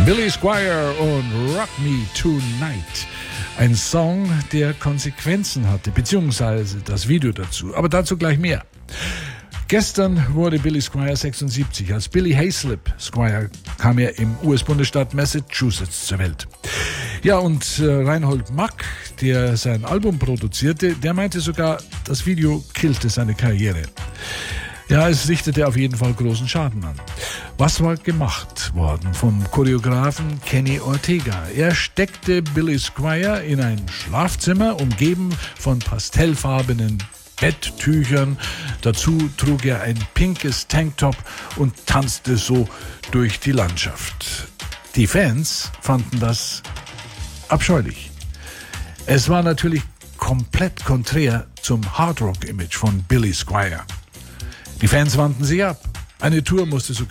Billy Squier und Rock Me Tonight. Ein Song, der Konsequenzen hatte, beziehungsweise das Video dazu. Aber dazu gleich mehr. Gestern wurde Billy Squier 76. Als Billy Hayslip Squier kam er im US-Bundesstaat Massachusetts zur Welt. Ja, und Reinhold Mack, der sein Album produzierte, der meinte sogar, das Video killte seine Karriere. Ja, es richtete auf jeden Fall großen Schaden an. Was war gemacht worden vom Choreografen Kenny Ortega? Er steckte Billy Squier in ein Schlafzimmer, umgeben von pastellfarbenen Betttüchern. Dazu trug er ein pinkes Tanktop und tanzte so durch die Landschaft. Die Fans fanden das abscheulich. Es war natürlich komplett konträr zum Hardrock-Image von Billy Squier. Die Fans wandten sich ab. Eine Tour musste sogar